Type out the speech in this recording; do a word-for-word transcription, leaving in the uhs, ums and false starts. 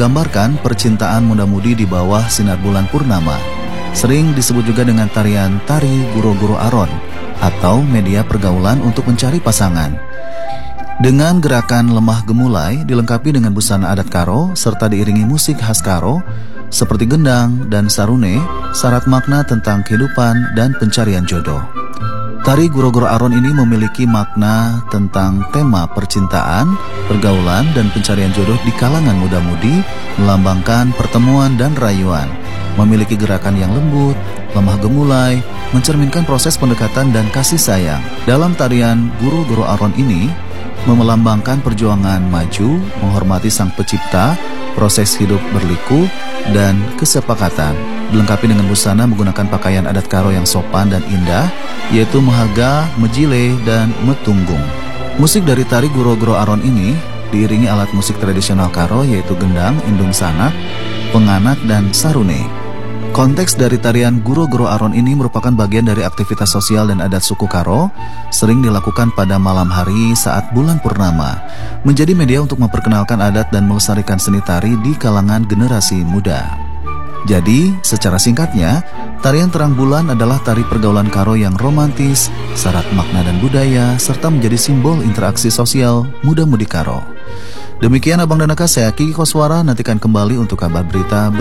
menggambarkan percintaan muda-mudi di bawah sinar bulan purnama. Sering disebut juga dengan tarian tari Guro-Guro Aron atau media pergaulan untuk mencari pasangan. Dengan gerakan lemah gemulai dilengkapi dengan busana adat Karo serta diiringi musik khas Karo seperti gendang dan sarune, syarat makna tentang kehidupan dan pencarian jodoh. Tari Guro-Guro Aron ini memiliki makna tentang tema percintaan, pergaulan, dan pencarian jodoh di kalangan muda-mudi, melambangkan pertemuan dan rayuan. Memiliki gerakan yang lembut, lemah gemulai, mencerminkan proses pendekatan dan kasih sayang. Dalam tarian Guro-Guro Aron ini, melambangkan perjuangan maju, menghormati sang pencipta, proses hidup berliku, dan kesepakatan. Dilengkapi dengan busana menggunakan pakaian adat Karo yang sopan dan indah, yaitu mehaga, mejile, dan metunggung. Musik dari tari Guro-Guro Aron ini diiringi alat musik tradisional Karo yaitu gendang, indung sanak, penganak, dan sarune. Konteks dari tarian Guro-Guro Aron ini merupakan bagian dari aktivitas sosial dan adat suku Karo, sering dilakukan pada malam hari saat bulan purnama, menjadi media untuk memperkenalkan adat dan melestarikan seni tari di kalangan generasi muda. Jadi, secara singkatnya, tarian terang bulan adalah tari pergaulan Karo yang romantis, syarat makna dan budaya, serta menjadi simbol interaksi sosial muda-mudi Karo. Demikian Abang dan Aka, saya Kiki Koswara, nantikan kembali untuk kabar berita